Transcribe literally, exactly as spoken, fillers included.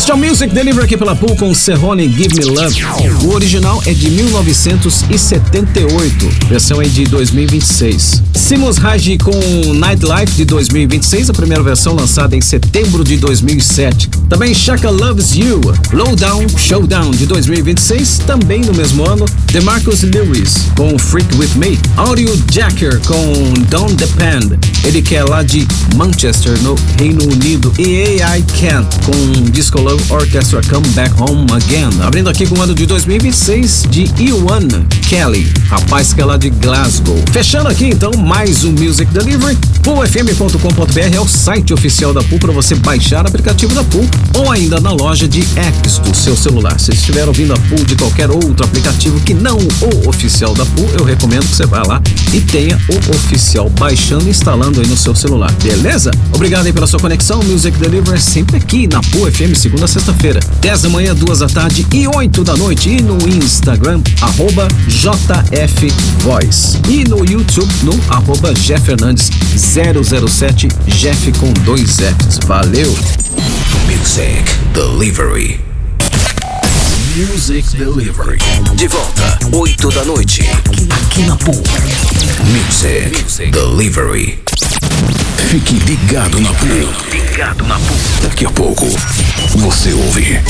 Este é o Music Delivery aqui pela Pool com Cerrone Give Me Love. O original é de mil novecentos e setenta e oito, versão é de dois mil e vinte e seis. Seamus Haji com Nightlife de dois mil e vinte e seis, a primeira versão lançada em setembro de dois mil e sete. Também Chaka Loves You, Lowdown Showdown de dois mil e vinte e seis, também no mesmo ano. DeMarcus Lewis com Freak With Me. Audio Jacker com Don't Depend, ele que é lá de Manchester, no Reino Unido. E A I Can com Disco Love Orchestra Come Back Home Again. Abrindo aqui com o ano de dois mil e vinte e seis de Ewan Kelly, rapaz que é lá de Glasgow. Fechando aqui então mais um Music Delivery. pool f m ponto com ponto b r é o site oficial da Pool para você baixar o aplicativo da Pool ou ainda na loja de apps do seu celular. Se estiver ouvindo a Pool de qualquer outro aplicativo que não o oficial da Pool, eu recomendo que você vá lá e tenha o oficial baixando e instalando aí no seu celular, beleza? Obrigado aí pela sua conexão. Music Delivery sempre aqui na Pool F M, segunda a sexta-feira, dez da manhã, duas da tarde e oito da noite. E no Instagram, arroba J F Voice. E no YouTube, no arroba Jeff Fernandes zero zero sete, Jeff com dois F's. Valeu! Music Delivery. Music Delivery. De volta, oito da noite. Aqui, aqui na Pool. Music, Music Delivery. Fique ligado na Pool. Ligado na Pool. Daqui a pouco, você ouve